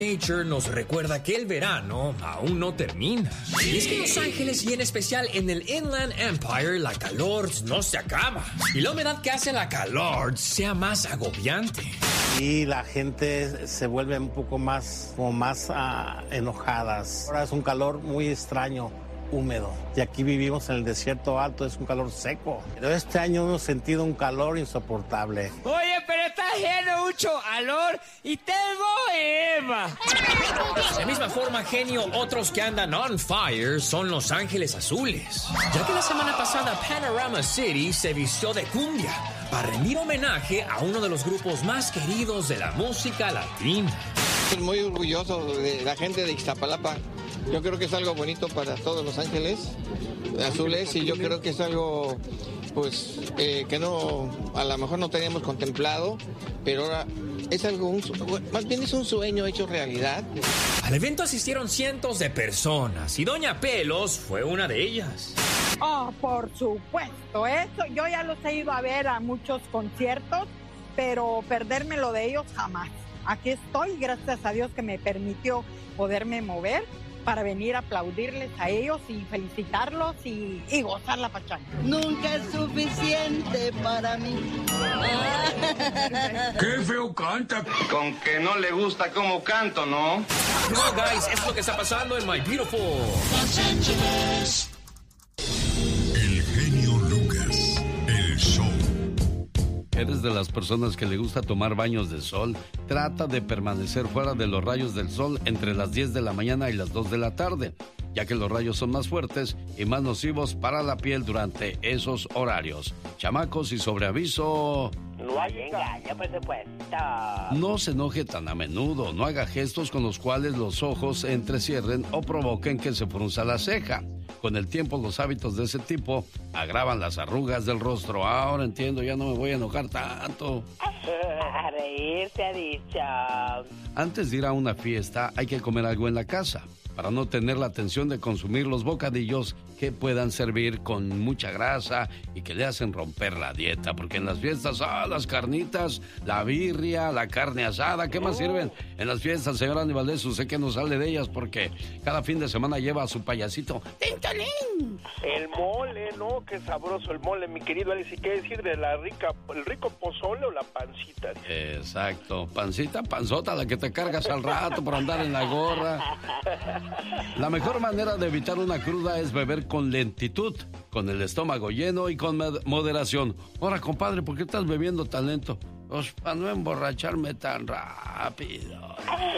Nature nos recuerda que el verano aún no termina. Y es que en Los Ángeles y en especial en el Inland Empire la calor no se acaba. Y la humedad que hace la calor sea más agobiante. Y la gente se vuelve un poco más, enojadas. Ahora es un calor muy extraño, húmedo. Y aquí vivimos en el desierto alto, es un calor seco. Pero este año hemos sentido un calor insoportable. Oye, pero está lleno mucho calor y tengo Eva. De la misma forma, genio, otros que andan on fire son Los Ángeles Azules. Ya que la semana pasada Panorama City se vistió de cumbia para rendir homenaje a uno de los grupos más queridos de la música latina. Estoy muy orgulloso de la gente de Iztapalapa. Yo creo que es algo bonito para todos Los Ángeles Azules y yo creo que es algo pues que no, a lo mejor no teníamos contemplado, pero ahora es algo, más bien es un sueño hecho realidad. Al evento asistieron cientos de personas y Doña Pelos fue una de ellas. Oh, por supuesto, eso yo ya los he ido a ver a muchos conciertos, pero perdérmelo de ellos jamás. Aquí estoy, gracias a Dios que me permitió poderme mover para venir a aplaudirles a ellos y felicitarlos y gozar la pachanga. Nunca es suficiente para mí. ¡Qué feo canta! Con que no le gusta cómo canto, ¿no? No, guys, es lo que está pasando en My Beautiful Los Ángeles. El genio Lucas, el show. ¿Eres de las personas que le gusta tomar baños de sol? Trata de permanecer fuera de los rayos del sol entre las 10 de la mañana y las 2 de la tarde, ya que los rayos son más fuertes y más nocivos para la piel durante esos horarios. Chamacos, y sobre aviso... No hay engaño, por supuesto. No se enoje tan a menudo, no haga gestos con los cuales los ojos se entrecierren o provoquen que se frunza la ceja. Con el tiempo, los hábitos de ese tipo agravan las arrugas del rostro. Ahora entiendo, ya no me voy a enojar tanto. A reír se ha dicho. Antes de ir a una fiesta, hay que comer algo en la casa, para no tener la tensión de consumir los bocadillos que puedan servir con mucha grasa y que le hacen romper la dieta. Porque en las fiestas, las carnitas, la birria, la carne asada, ¿qué más sirven en las fiestas, señora Andy Valdés? Usted que no sale de ellas porque cada fin de semana lleva a su payasito. ¡Tintolín! El mole, ¿no? Qué sabroso el mole, mi querido Alex. ¿Y qué decir de el rico pozole o la pancita? Exacto, pancita, panzota, la que te cargas al rato por andar en la gorra. La mejor manera de evitar una cruda es beber con lentitud, con el estómago lleno y con moderación. Ahora, compadre, ¿por qué estás bebiendo tan lento? Pues para no emborracharme tan rápido.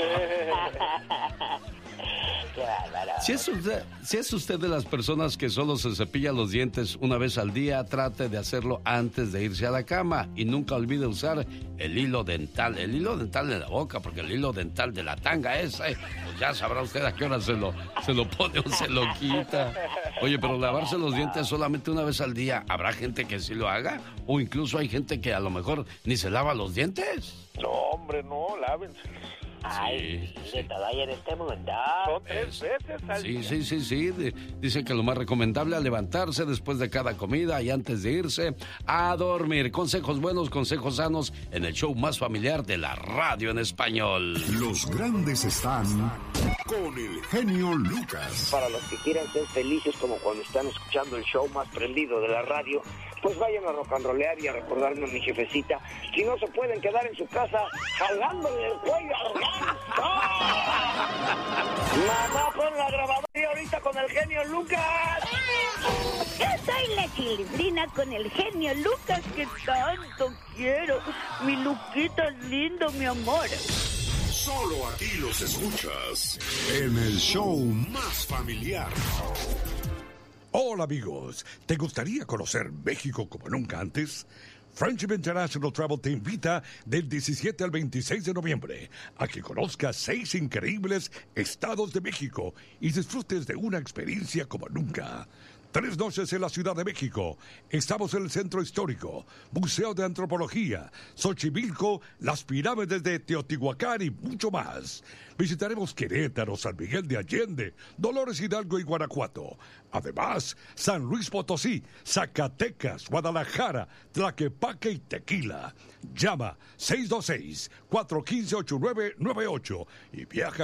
Qué bárbaro. Si es usted de las personas que solo se cepilla los dientes una vez al día, trate de hacerlo antes de irse a la cama y nunca olvide usar el hilo dental de la boca, porque el hilo dental de la tanga ese, pues ya sabrá usted a qué hora se lo pone o se lo quita. Oye, pero lavarse los dientes solamente una vez al día, ¿habrá gente que sí lo haga? O incluso hay gente que a lo mejor ni se lava los dientes. No, hombre, no, lávenselos. Ay, sí, de todo hay en este mundo. Son 3 veces al día. Sí. Dice que lo más recomendable es levantarse después de cada comida y antes de irse a dormir. Consejos buenos, consejos sanos en el show más familiar de la radio en español. Los grandes están con el genio Lucas. Para los que quieran ser felices como cuando están escuchando el show más prendido de la radio, pues vayan a rock and rollear y a recordarme a mi jefecita. Si no se pueden quedar en su casa jalándole el cuello al ganso. Mamá, pon la grabadora y ahorita con el genio Lucas. Yo soy la Chilindrina con el genio Lucas que tanto quiero. Mi Luquita es lindo, mi amor. Solo aquí los escuchas en el show más familiar. Hola amigos, ¿te gustaría conocer México como nunca antes? Friendship International Travel te invita del 17 al 26 de noviembre a que conozcas 6 increíbles estados de México y disfrutes de una experiencia como nunca. 3 noches en la Ciudad de México. Estamos en el Centro Histórico, Museo de Antropología, Xochimilco, las pirámides de Teotihuacán y mucho más. Visitaremos Querétaro, San Miguel de Allende, Dolores Hidalgo y Guanajuato. Además, San Luis Potosí, Zacatecas, Guadalajara, Tlaquepaque y Tequila. Llama 626-415-8998 y viaja